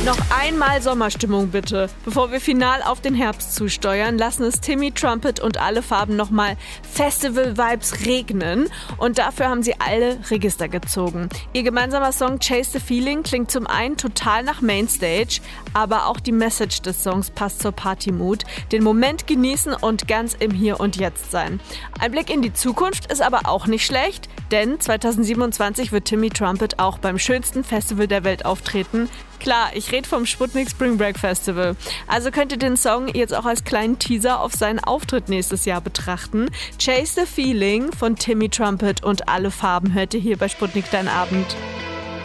Noch einmal Sommerstimmung bitte. Bevor wir final auf den Herbst zusteuern, lassen es Timmy Trumpet und alle Farben nochmal Festival-Vibes regnen. Und dafür haben sie alle Register gezogen. Ihr gemeinsamer Song Chase the Feeling klingt zum einen total nach Mainstage, aber auch die Message des Songs passt zur Party-Mood. Den Moment genießen und ganz im Hier und Jetzt sein. Ein Blick in die Zukunft ist aber auch nicht schlecht, denn 2027 wird Timmy Trumpet auch beim schönsten Festival der Welt auftreten. Klar, ich rede vom Sputnik Spring Break Festival. Also könnt ihr den Song jetzt auch als kleinen Teaser auf seinen Auftritt nächstes Jahr betrachten. Chase the Feeling von Timmy Trumpet und alle Farben hört ihr hier bei Sputnik Dein Abend.